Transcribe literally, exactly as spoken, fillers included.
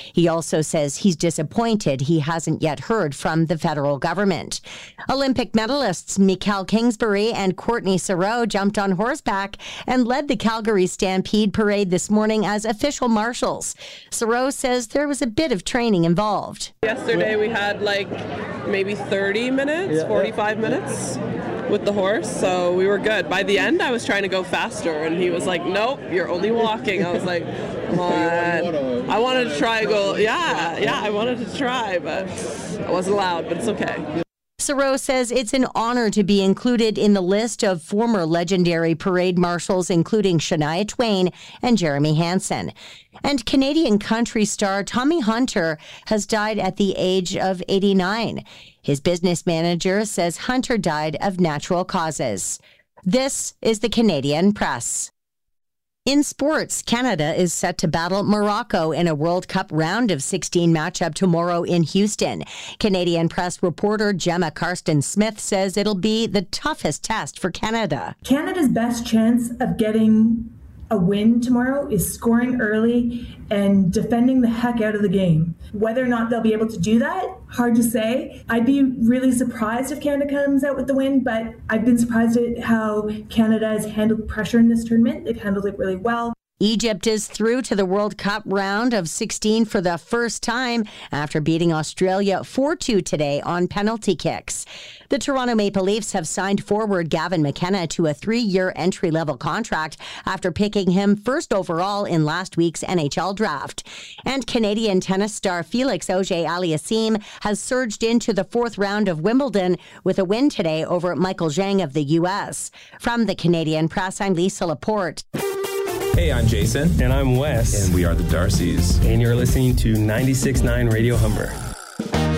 He also says he's disappointed he hasn't yet heard from the federal government. Olympic medalists Mikael Kingsbury and Courtney Saroux jumped on horseback and led the Calgary Stampede Parade this morning as official marshals. Saroux says there was a bit of training involved. Yesterday we had like maybe thirty minutes, forty-five minutes with the horse, so we were good. By the end, I was trying to go faster, and he was like, nope, you're only walking. I was like, come on. I wanted to try to go, yeah, yeah, I wanted to try, but I wasn't allowed, but it's okay. Saroux says it's an honor to be included in the list of former legendary parade marshals, including Shania Twain and Jeremy Hansen. And Canadian country star Tommy Hunter has died at the age of eighty-nine. His business manager says Hunter died of natural causes. This is the Canadian Press. In sports, Canada is set to battle Morocco in a World Cup round of sixteen matchup tomorrow in Houston. Canadian Press reporter Gemma Karsten-Smith says it'll be the toughest test for Canada. Canada's best chance of getting a win tomorrow is scoring early and defending the heck out of the game. Whether or not they'll be able to do that, hard to say. I'd be really surprised if Canada comes out with the win, but I've been surprised at how Canada has handled pressure in this tournament. They've handled it really well. Egypt is through to the World Cup round of sixteen for the first time after beating Australia four two today on penalty kicks. The Toronto Maple Leafs have signed forward Gavin McKenna to a three-year entry-level contract after picking him first overall in last week's N H L draft. And Canadian tennis star Felix Auger-Aliassime has surged into the fourth round of Wimbledon with a win today over Michael Zhang of the U S. From the Canadian Press, I'm Lisa Laporte. Hey, I'm Jason. And I'm Wes. And we are the Darcys. And you're listening to ninety-six point nine Radio Humber.